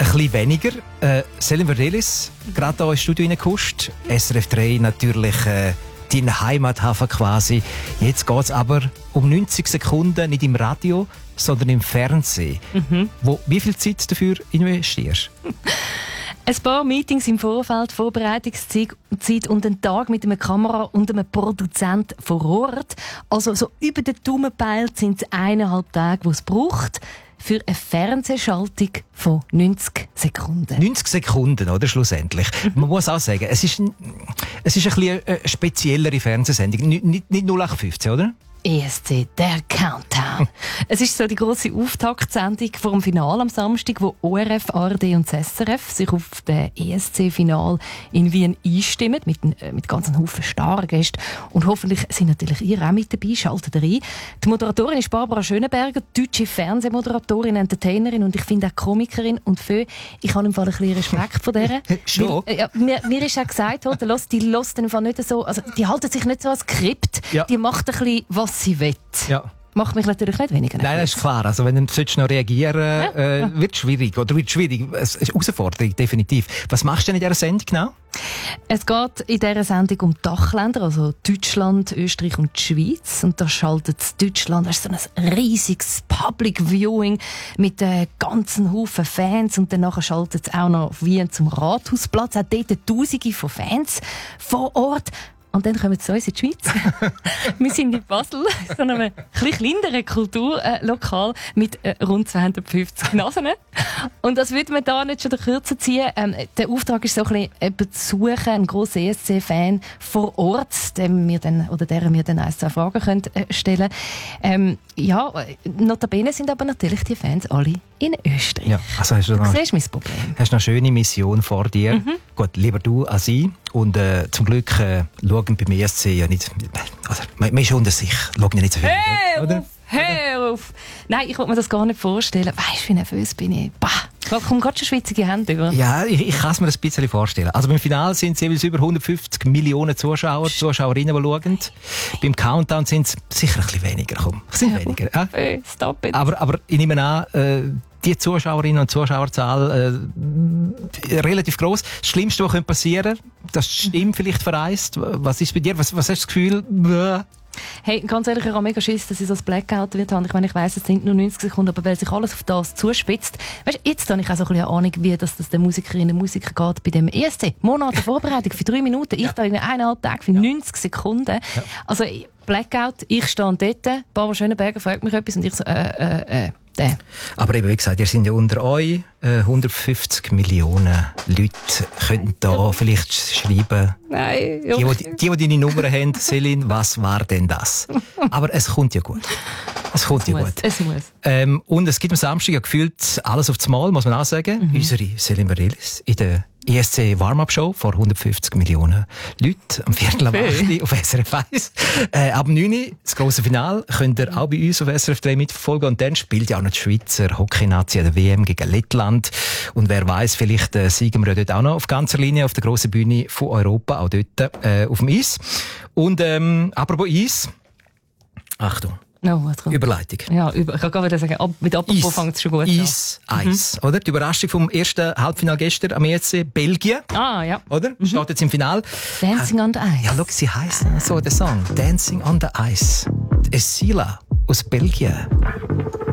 bisschen weniger. Selim Verdelis, gerade hier ins Studio reingehuscht. SRF 3 natürlich dein Heimathafen quasi. Jetzt geht es aber um 90 Sekunden, nicht im Radio, sondern im Fernsehen. Wie viel Zeit dafür investierst? Ein paar Meetings im Vorfeld, Vorbereitungszeit und einen Tag mit einer Kamera und einem Produzent vor Ort. Also so über den Daumen gepeilt sind es 1,5 Tage, die es braucht für eine Fernsehschaltung von 90 Sekunden. 90 Sekunden, oder? Schlussendlich. Man muss auch sagen, es ist ein bisschen eine speziellere Fernsehsendung. Nicht 0815, oder? ESC, der Countdown. Es ist so die grosse Auftaktsendung vor dem Finale am Samstag, wo ORF, ARD und das SRF sich auf das ESC-Final in Wien einstimmen, mit ganzen Haufen Stargästen. Und hoffentlich sind natürlich ihr auch mit dabei, schaltet rein. Die Moderatorin ist Barbara Schöneberger, deutsche Fernsehmoderatorin, Entertainerin und ich finde auch Komikerin. Und ich habe im Fall ein bisschen Respekt vor der. Schon? Mir ist auch gesagt worden, die lässt im Fall nicht so, also die halten sich nicht so als Skript, die macht ein bisschen, was sie will. Ja. Macht mich natürlich nicht weniger. Nein, das ist klar. Also, wenn du noch reagieren wird es schwierig. Es ist eine Herausforderung, definitiv. Was machst du denn in dieser Sendung genau? Es geht in dieser Sendung um Dachländer, also Deutschland, Österreich und die Schweiz. Und da schaltet Deutschland, das ist so ein riesiges Public Viewing mit ganzen Haufen Fans. Und danach schaltet es auch noch auf Wien zum Rathausplatz. Auch dort Tausende von Fans vor Ort. Und dann kommen wir zu uns in die Schweiz. Wir sind in Basel, so einem etwas kleineren Kulturlokal mit rund 250 Nasen. Und das würde man da nicht schon kürzer ziehen. Der Auftrag ist so ein bisschen zu suchen, einen grossen ESC-Fan vor Ort, deren wir dann 1-2 Fragen stellen können. Notabene sind aber natürlich die Fans alle in Österreich. Ja, also siehst du mein Problem. Hast du eine schöne Mission vor dir. Gut, lieber du als ich. Und zum Glück schauen beim ESC ja nicht. Also, man ist unter sich. Schauen ja nicht so viel. Hör auf! Nein, ich wollte mir das gar nicht vorstellen. Weißt du, wie nervös bin ich? Bah! Ich komme gerade schon schwitzige Hände über. Ja, ich kann es mir ein bisschen vorstellen. Also beim Finale sind es jeweils über 150 Millionen Zuschauerinnen, die schauen. Beim Countdown sind es sicher ein bisschen weniger. Weniger. Stop it. Aber ich nehme an, die Zuschauerinnen und Zuschauerzahl relativ gross. Das Schlimmste, was passieren könnte, das stimmt vielleicht verreist. Was ist bei dir? Was hast du das Gefühl? Hey, ganz ehrlich, ich habe mega Schiss, dass ich so ein Blackout wird haben. Ich meine, ich weiss, es sind nur 90 Sekunden, aber weil sich alles auf das zuspitzt. Weißt, jetzt habe ich auch so ein bisschen Ahnung, wie das den Musikerinnen und Musikern geht bei dem ESC. Monate Vorbereitung für 3 Minuten. Ich da in 1,5 Tagen für 90 Sekunden. Ja. Also, Blackout, ich stehe dort, Barbara Schöneberger fragt mich etwas und ich so, Aber eben, wie gesagt, ihr seid ja unter euch, 150 Millionen Leute könnten da vielleicht schreiben. Nein, die deine Nummer haben, Selin, was war denn das? Aber es kommt ja gut. Es muss. Und es gibt am Samstag ja gefühlt alles auf das Mal, muss man auch sagen. Unsere Selim Verdelis in der ESC Warm-Up-Show vor 150 Millionen Leuten am 7:15 auf SRF 1. Ab 9 Uhr, das grosse Finale, könnt ihr auch bei uns auf SRF 3 mitverfolgen. Und dann spielt ja auch noch die Schweizer Hockey-Nazi an der WM gegen Lettland. Und wer weiss, vielleicht siegen wir ja dort auch noch auf ganzer Linie auf der grossen Bühne von Europa, auch dort auf dem Eis. Und apropos Eis, Achtung. Überleitung. Ja, ich kann gar nicht sagen, mit Apropos fängt es schon gut an. Eis, oder? Die Überraschung vom ersten Halbfinale gestern am ESC, Belgien. Ah, ja. Oder? Steht jetzt im Finale. Dancing on the Ice. Ja, schau, sie heisst so, der Song. Dancing on the Ice. Esila aus Belgien.